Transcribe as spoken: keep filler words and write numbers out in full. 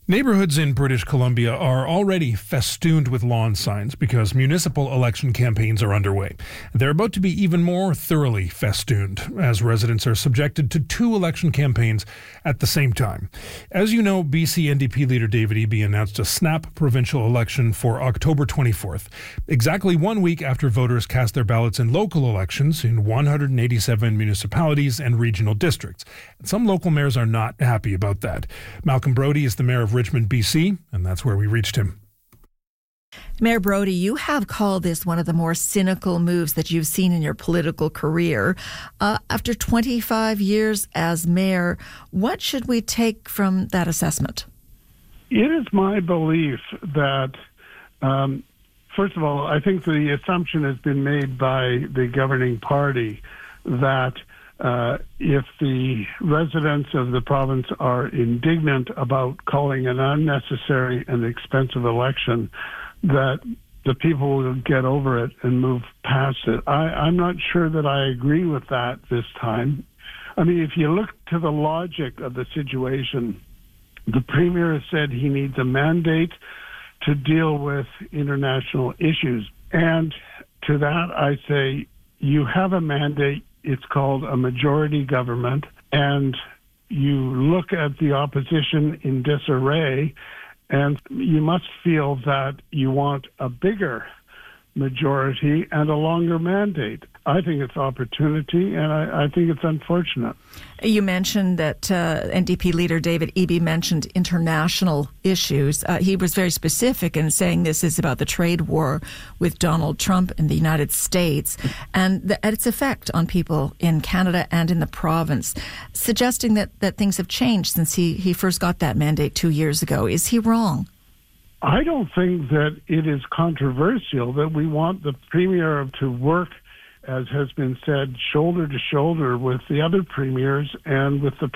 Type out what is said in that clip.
Neighborhoods in British Columbia are already festooned with lawn signs because municipal election campaigns are underway. They're about to be even more thoroughly festooned as residents are subjected to two election campaigns at the same time. As you know, B C N D P leader David Eby announced a snap provincial election for October twenty-fourth, exactly one week after voters cast their ballots in local elections in one hundred eighty-seven municipalities and regional districts. Some local mayors are not happy about that. Malcolm Brody is the mayor of Richmond, B C, and that's where we reached him. Mayor Brody, you have called this one of the more cynical moves that you've seen in your political career. Uh, after twenty-five years as mayor, what should we take from that assessment? It is my belief that, um, first of all, I think the assumption has been made by the governing party that Uh, if the residents of the province are indignant about calling an unnecessary and expensive election, that the people will get over it and move past it. I, I'm not sure that I agree with that this time. I mean, if you look to the logic of the situation, the Premier has said he needs a mandate to deal with international issues. And to that, I say, you have a mandate. It's called a majority government, and you look at the opposition in disarray, and you must feel that you want a bigger majority and a longer mandate. I think it's opportunity, and I, I think it's unfortunate. You mentioned that uh, N D P leader David Eby mentioned international issues. Uh, he was very specific in saying this is about the trade war with Donald Trump in the United States and, the, and its effect on people in Canada and in the province, suggesting that, that things have changed since he, he first got that mandate two years ago. Is he wrong? I don't think that it is controversial that we want the Premier to work, as has been said, shoulder to shoulder with the other premiers and with the